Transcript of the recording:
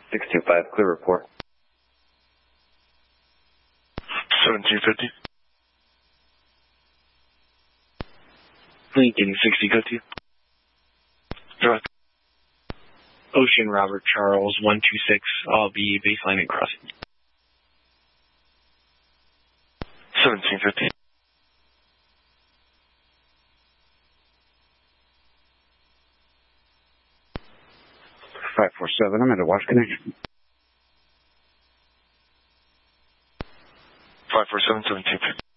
625, clear report. 1750. Lincoln 60, go to. Direct. Ocean Robert Charles 126, I'll be baseline and crossing. 1750. Five 4-7, I'm at a watch connection. 547, 1750.